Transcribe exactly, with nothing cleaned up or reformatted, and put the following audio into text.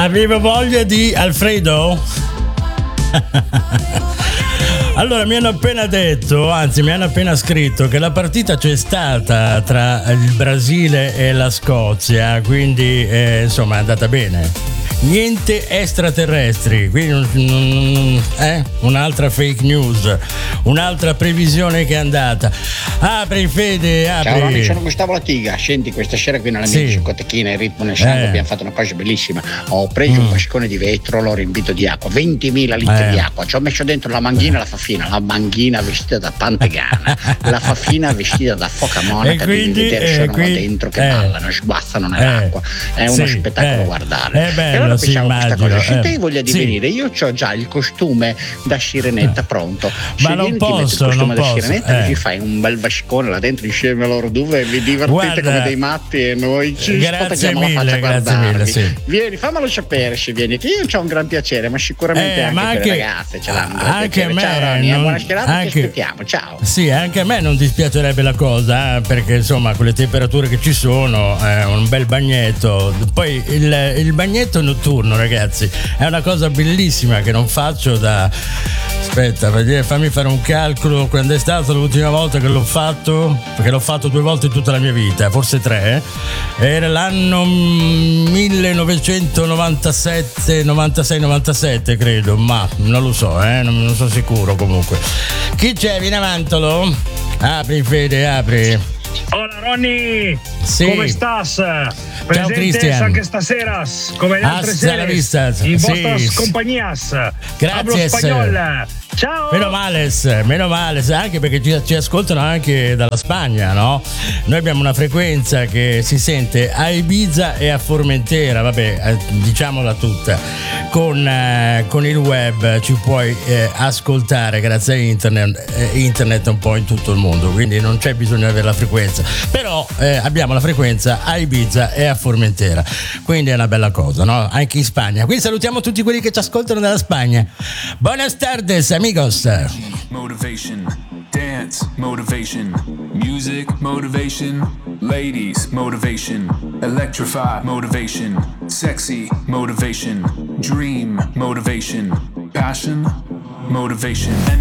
Avevo voglia di Alfredo? Allora, mi hanno appena detto, anzi mi hanno appena scritto che la partita c'è stata tra il Brasile e la Scozia, quindi eh, insomma è andata bene. Niente extraterrestri, quindi eh, un'altra fake news, un'altra previsione che è andata. Apri Fede, apri. Ciao Ronny, sono Gustavo Latiga. Senti, questa sera qui nella mia discotechina in ritmo nel sangue eh. abbiamo fatto una cosa bellissima. Ho preso mm. un vascone di vetro, l'ho riempito di acqua, ventimila litri eh. di acqua, ci ho messo dentro la manghina e la faffina, la manghina vestita da Pantegana, la faffina vestita da foca monaca, devi vedere sono quindi, dentro che eh. ballano, sguazzano nell'acqua, è uno sì, spettacolo eh. guardare. È bello, e allora pensiamo sì, questa cosa, se eh. te hai voglia di sì. venire, io ho già il costume da sirenetta pronto. Ma se non vieni, posso, ti metti il costume non da posso, sirenetta eh. e ci fai un bel vascone là dentro insieme a loro due e vi divertite Guarda, come dei matti e noi ci grazie mille, la faccia a grazie mille, sì. Vieni, fammelo sapere se vieni, che io ho un gran piacere, ma sicuramente eh, anche, ma anche per le ragazze ce l'hanno. Anche a me, ciao Ronny, non, buona serata, anche, ti aspettiamo, ciao. Sì, anche a me non dispiacerebbe la cosa, eh, perché insomma con le temperature che ci sono, eh, un bel bagnetto. Poi il, il bagnetto notturno, ragazzi, è una cosa bellissima che non faccio da... Aspetta, fammi fare un calcolo. Quando è stata l'ultima volta che l'ho fatto? Perché l'ho fatto due volte in tutta la mia vita, forse tre. Eh? Era l'anno millenovecentonovantasette, novantasei, novantasette credo, ma non lo so, eh? non, non sono sicuro comunque. Chi c'è? Vieni avantolo? Apri Fede, apri. Hola Ronny, sì. come stas? Ciao Cristian. Anche stasera, come le altre sere, in vostras sì. compañías. Grazie. Spagnol. Ciao. Meno male, meno male, anche perché ci, ci ascoltano anche dalla Spagna, no? Noi abbiamo una frequenza che si sente a Ibiza e a Formentera, vabbè, diciamola tutta. Con, eh, con il web ci puoi eh, ascoltare grazie a internet, eh, internet un po' in tutto il mondo, quindi non c'è bisogno di avere la frequenza. Però eh, abbiamo la frequenza a Ibiza e a Formentera, quindi è una bella cosa, no? Anche in Spagna. Quindi salutiamo tutti quelli che ci ascoltano dalla Spagna. Buenas tardes, amigos. Motivation, dance, motivation, music, motivation, ladies, motivation, electrify, motivation, sexy, motivation, dream, motivation, passion, motivation.